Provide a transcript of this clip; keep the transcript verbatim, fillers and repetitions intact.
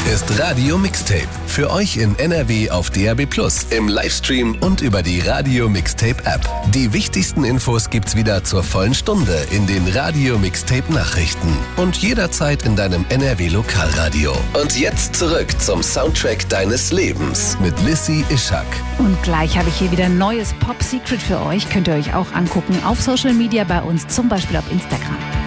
ist Radio Mixtape. Für euch in N R W auf D A B plus, im Livestream und über die Radio Mixtape App. Die wichtigsten Infos gibt's wieder zur vollen Stunde in den Radio Mixtape Nachrichten und jederzeit in deinem N R W Lokalradio. Und jetzt zurück zum Soundtrack deines Lebens mit Lissy Ischak. Und gleich habe ich hier wieder ein neues Pop Secret für euch. Könnt ihr euch auch angucken auf Social Media bei uns, zum Beispiel auf Instagram.